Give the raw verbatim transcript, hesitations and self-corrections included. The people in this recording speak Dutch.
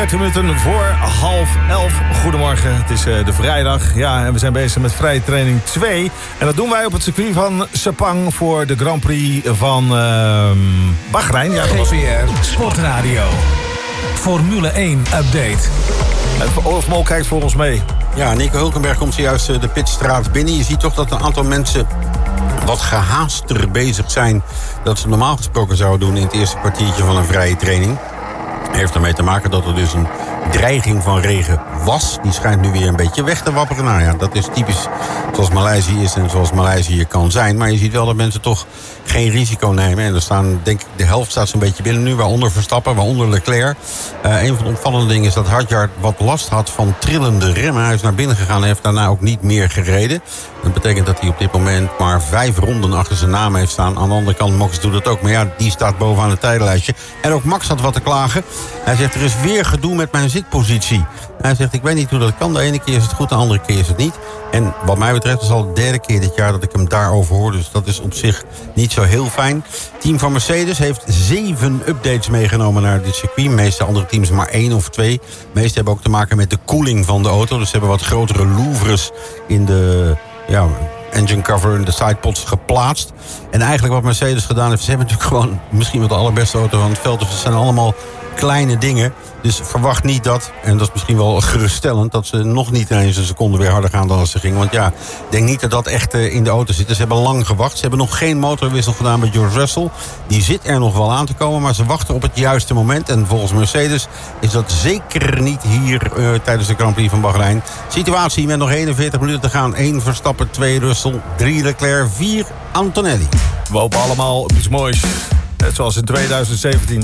achttien minuten voor half elf. Goedemorgen, het is uh, de vrijdag. Ja, en we zijn bezig met vrije training twee. En dat doen wij op het circuit van Sepang voor de Grand Prix van uh, Bahrein. Ja, G P R Sportradio. Formule één update. En Olaf Mol kijkt voor ons mee. Ja, Nico Hulkenberg komt zojuist de pitstraat binnen. Je ziet toch dat een aantal mensen wat gehaaster bezig zijn dat ze normaal gesproken zouden doen in het eerste kwartiertje van een vrije training. Heeft ermee te maken dat er dus een dreiging van regen was. Die schijnt nu weer een beetje weg te wapperen. Nou ja, dat is typisch zoals Maleisië is en zoals Maleisië kan zijn. Maar je ziet wel dat mensen toch geen risico nemen. En er staan, denk ik, de helft staat zo'n beetje binnen nu. Waaronder Verstappen, waaronder Leclerc. Uh, een van de opvallende dingen is dat Hadjar wat last had van trillende remmen. Hij is naar binnen gegaan en heeft daarna ook niet meer gereden. Dat betekent dat hij op dit moment maar vijf ronden achter zijn naam heeft staan. Aan de andere kant, Max doet het ook. Maar ja, die staat bovenaan het tijdenlijstje. En ook Max had wat te klagen. Hij zegt, er is weer gedoe met mijn zitpositie. Hij zegt, ik weet niet hoe dat kan. De ene keer is het goed, de andere keer is het niet. En wat mij betreft is het al de derde keer dit jaar dat ik hem daarover hoor. Dus dat is op zich niet zo heel fijn. Het team van Mercedes heeft zeven updates meegenomen naar dit circuit. De meeste andere teams maar één of twee. De meeste hebben ook te maken met de koeling van de auto. Dus ze hebben wat grotere louvres in de ja, engine cover en de sidepods geplaatst. En eigenlijk wat Mercedes gedaan heeft, ze hebben natuurlijk gewoon misschien wel de allerbeste auto van het veld. Dus het zijn allemaal kleine dingen. Dus verwacht niet dat, en dat is misschien wel geruststellend, dat ze nog niet eens een seconde weer harder gaan dan als ze gingen. Want ja, ik denk niet dat dat echt uh, in de auto zit. Ze hebben lang gewacht. Ze hebben nog geen motorwissel gedaan bij George Russell. Die zit er nog wel aan te komen, maar ze wachten op het juiste moment. En volgens Mercedes is dat zeker niet hier uh, tijdens de Grand Prix van Bahrein. Situatie met nog eenenveertig minuten te gaan. één Verstappen, twee Russell, drie Leclerc, vier Antonelli. We hopen allemaal op iets moois. Net zoals in tweeduizend zeventien.